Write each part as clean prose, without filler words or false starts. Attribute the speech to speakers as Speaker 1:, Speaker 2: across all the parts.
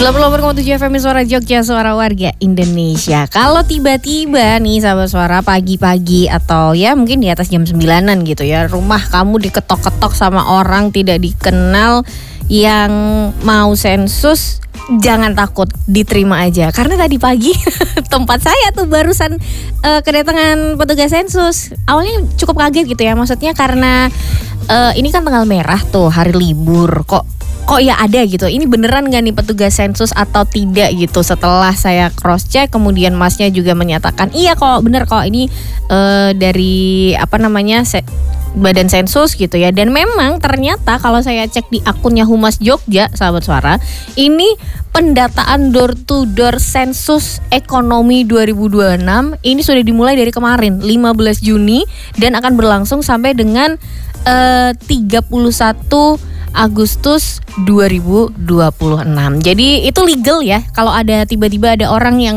Speaker 1: 88,7 FM Suara Jogja, suara warga Indonesia. Kalau tiba-tiba nih sahabat suara pagi-pagi atau ya mungkin di atas jam 9-an gitu ya, rumah kamu diketok-ketok sama orang tidak dikenal yang mau sensus, jangan takut, diterima aja. Karena tadi pagi tempat saya tuh barusan kedatangan petugas sensus. Awalnya cukup kaget gitu ya, maksudnya karena ini kan tanggal merah tuh, hari libur. Kok ya ada gitu, ini beneran gak nih petugas sensus atau tidak gitu. Setelah saya cross check, kemudian masnya juga menyatakan iya kok, bener kok, ini dari Badan Sensus gitu ya. Dan memang ternyata kalau saya cek di akunnya Humas Jogja, sahabat suara, ini pendataan door to door sensus ekonomi 2026 ini sudah dimulai dari kemarin 15 Juni dan akan berlangsung sampai dengan 31 Agustus 2026. Jadi itu legal ya. Kalau ada tiba-tiba ada orang yang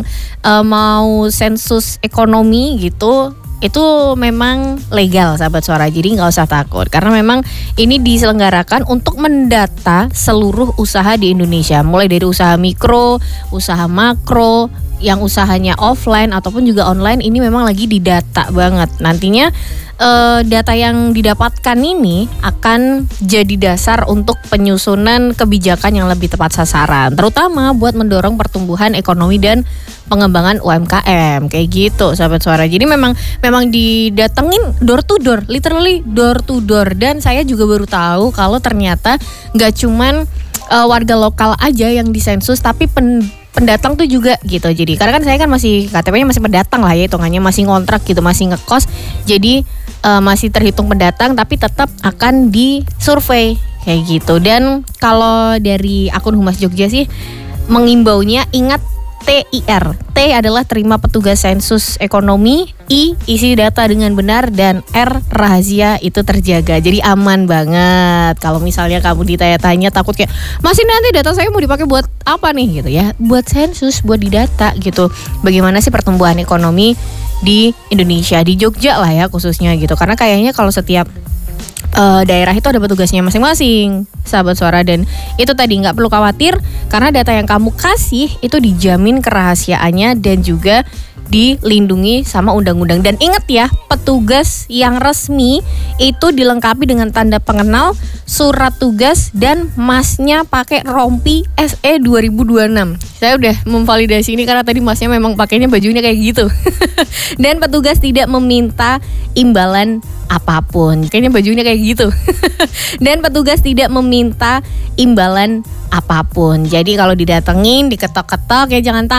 Speaker 1: mau sensus ekonomi gitu, itu memang legal sahabat suara. Jadi gak usah takut, karena memang ini diselenggarakan untuk mendata seluruh usaha di Indonesia, mulai dari usaha mikro, usaha makro, yang usahanya offline ataupun juga online. Ini memang lagi didata banget. Nantinya data yang didapatkan ini akan jadi dasar untuk penyusunan kebijakan yang lebih tepat sasaran, terutama buat mendorong pertumbuhan ekonomi dan pengembangan UMKM kayak gitu sahabat suara. Jadi memang didatengin door to door, literally door to door. Dan saya juga baru tahu kalau ternyata nggak cuman warga lokal aja yang disensus, tapi pendatang tuh juga gitu. Jadi karena kan saya kan masih KTP-nya masih pendatang lah ya, hitungannya masih ngontrak gitu, masih ngekos. Jadi masih terhitung pendatang, tapi tetap akan disurvei kayak gitu. Dan kalau dari akun Humas Jogja sih mengimbaunya ingat TIR. T adalah terima petugas sensus ekonomi, I isi data dengan benar, dan R rahasia itu terjaga. Jadi aman banget. Kalau misalnya kamu ditanya-tanya takut kayak, masih nanti data saya mau dipakai buat apa nih gitu ya? Buat sensus, buat didata gitu. Bagaimana sih pertumbuhan ekonomi di Indonesia, di Jogja lah ya khususnya gitu. Karena kayaknya kalau setiap daerah itu ada petugasnya masing-masing sahabat suara. Dan itu tadi nggak perlu khawatir, karena data yang kamu kasih itu dijamin kerahasiaannya dan juga dilindungi sama undang-undang. Dan ingat ya, petugas yang resmi itu dilengkapi dengan tanda pengenal, surat tugas, dan masnya pakai rompi SE 2026. Saya udah memvalidasi ini karena tadi masnya memang pakainya bajunya kayak gitu. Dan petugas tidak meminta imbalan apapun. Kayaknya bajunya kayak gitu. Dan petugas tidak meminta imbalan apapun. Jadi kalau didatengin, diketok-ketok ya jangan takut.